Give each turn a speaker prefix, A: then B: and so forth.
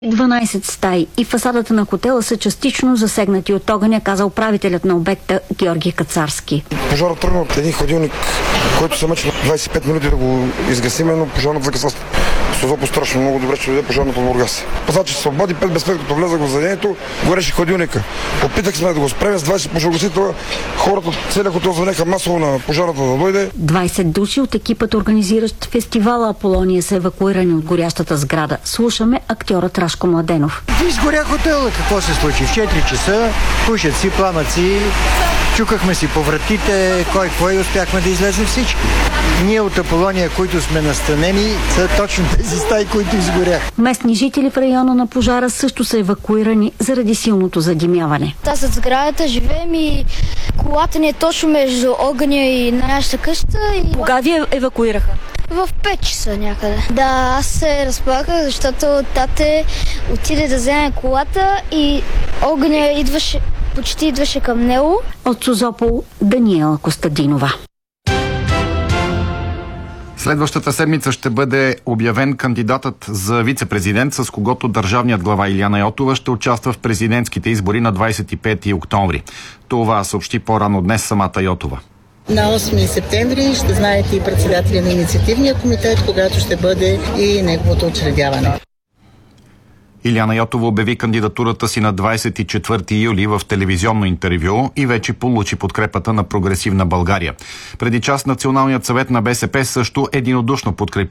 A: 12 стаи и фасадата на хотела са частично засегнати от огъня, каза управителят на обекта Георги Кацарски.
B: Пожарът тръгна от един хладилник, който се мъчи на 25 минути да го изгасиме, но пожарната закъсва Созопо страшно много добре, че дойде пожарната от Бургас. Пазачи се обади, 5 без 5, като влезах в заведението, гореше хладилника. Опитах сме да го спреме с 20 пожарогасителя. Хората от целия хотел звънеха масово на пожарната да дойде. 20
A: души от екипът, организиращ фестивала Аполония, са евакуирани от горящата сграда. Слушаме актьорът Рашко Младенов.
C: Изгоря хотела. Какво се случи? В 4 часа пушат си, пламат си, чукахме си по вратите, кой успяхме да излезем всички. Ние от Аполония, които сме настанени, са точно тези стаи, които изгорях.
A: Местни жители в района на пожара също са евакуирани заради силното задимяване.
D: Аз зад сградата живеем и колата ни е точно между огъня и нашата къща.
A: Кога ви евакуираха?
D: В 5 часа някъде. Да, аз се разплаках, защото тате отиде да вземе колата и огъня почти идваше към него.
A: От Созопол Даниела Костадинова.
E: Следващата седмица ще бъде обявен кандидатът за вице-президент, с когото държавният глава Илияна Йотова ще участва в президентските избори на 25 октомври. Това съобщи по-рано днес самата Йотова.
F: На 8 септември ще знаете и председателя на инициативния комитет, когато ще бъде и неговото учредяване.
E: Илияна Йотова обяви кандидатурата си на 24 юли в телевизионно интервю и вече получи подкрепата на Прогресивна България. Преди час Националният съвет на БСП също единодушно подкрепи